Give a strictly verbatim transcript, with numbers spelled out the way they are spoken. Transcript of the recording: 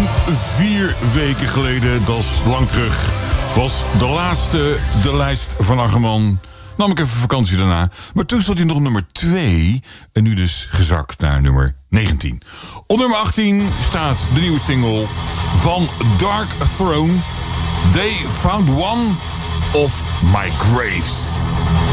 vier weken geleden, dat is lang terug, was de laatste de lijst van Aggerman. Nam ik even vakantie daarna. Maar toen stond hij nog nummer twee. En nu dus gezakt naar nummer negentien. Op nummer achttien staat de nieuwe single van Dark Throne. They Found One of My Graves.